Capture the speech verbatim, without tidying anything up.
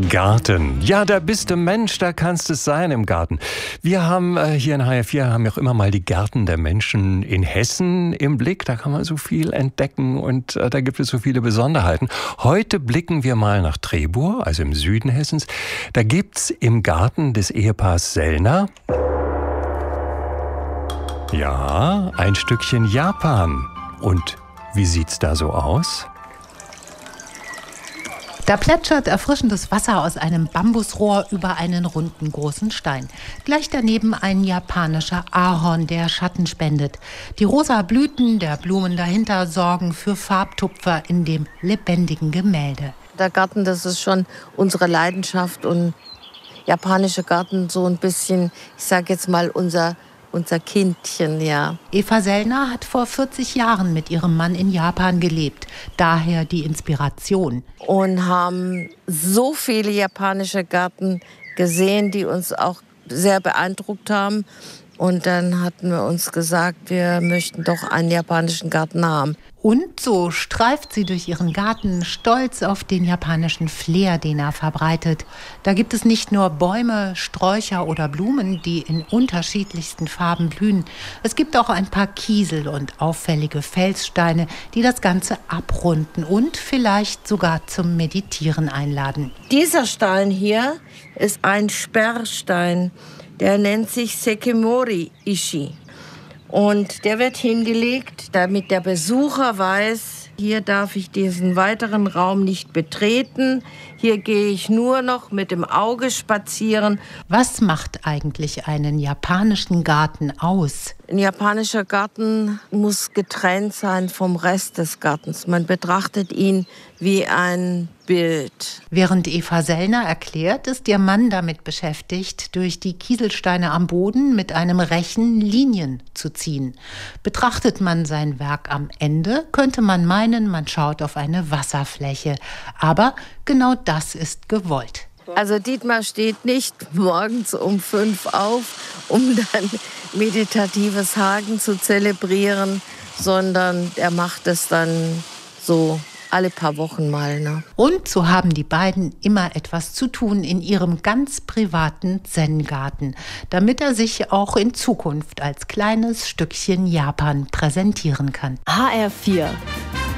Garten. Ja, da bist du Mensch, da kannst es sein im Garten. Wir haben äh, hier in H R vier haben ja auch immer mal die Gärten der Menschen in Hessen im Blick. Da kann man so viel entdecken und äh, da gibt es so viele Besonderheiten. Heute blicken wir mal nach Trebur, also im Süden Hessens. Da gibt's im Garten des Ehepaars Sellner, ja, ein Stückchen Japan. Und wie sieht's da so aus? Da plätschert erfrischendes Wasser aus einem Bambusrohr über einen runden großen Stein. Gleich daneben ein japanischer Ahorn, der Schatten spendet. Die rosa Blüten der Blumen dahinter sorgen für Farbtupfer in dem lebendigen Gemälde. Der Garten, das ist schon unsere Leidenschaft und japanische Garten so ein bisschen, ich sag jetzt mal, unser Unser Kindchen, ja. Eva Sellner hat vor vierzig Jahren mit ihrem Mann in Japan gelebt. Daher die Inspiration. Und haben so viele japanische Gärten gesehen, die uns auch sehr beeindruckt haben. Und dann hatten wir uns gesagt, wir möchten doch einen japanischen Garten haben. Und so streift sie durch ihren Garten, stolz auf den japanischen Flair, den er verbreitet. Da gibt es nicht nur Bäume, Sträucher oder Blumen, die in unterschiedlichsten Farben blühen. Es gibt auch ein paar Kiesel und auffällige Felssteine, die das Ganze abrunden und vielleicht sogar zum Meditieren einladen. Dieser Stein hier ist ein Sperrstein, der nennt sich Sekimori-Ishi. Und der wird hingelegt, damit der Besucher weiß, hier darf ich diesen weiteren Raum nicht betreten. Hier gehe ich nur noch mit dem Auge spazieren. Was macht eigentlich einen japanischen Garten aus? Ein japanischer Garten muss getrennt sein vom Rest des Gartens. Man betrachtet ihn wie ein Bild. Während Eva Sellner erklärt, ist ihr Mann damit beschäftigt, durch die Kieselsteine am Boden mit einem Rechen Linien zu ziehen. Betrachtet man sein Werk am Ende, könnte man meinen, man schaut auf eine Wasserfläche. Aber genau das ist gewollt. Also Dietmar steht nicht morgens um fünf auf, um dann meditatives Haken zu zelebrieren, sondern er macht es dann so alle paar Wochen mal. Ne? Und so haben die beiden immer etwas zu tun in ihrem ganz privaten Zen-Garten, damit er sich auch in Zukunft als kleines Stückchen Japan präsentieren kann. H R vier